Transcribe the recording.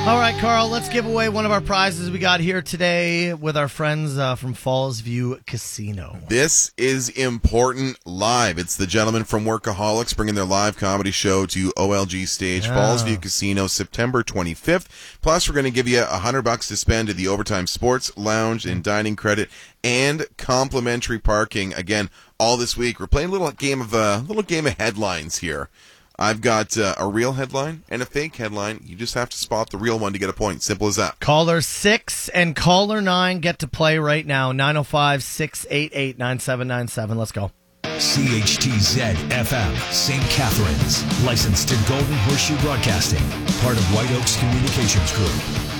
All right, Carl, let's give away one of our prizes we got here today with our friends from Falls View Casino. This is Important Live. It's the gentlemen from Workaholics bringing their live comedy show to OLG Stage, Falls View Casino, September 25th. Plus, we're going to give you $100 to spend at the Overtime Sports Lounge and dining credit and complimentary parking. Again, all this week. We're playing a little game of headlines here. I've got a real headline and a fake headline. You just have to spot the real one to get a point. Simple as that. Caller 6 and caller 9 get to play right now. 905-688-9797. Let's go. CHTZ-FM, St. Catharines. Licensed to Golden Horseshoe Broadcasting. Part of White Oaks Communications Group.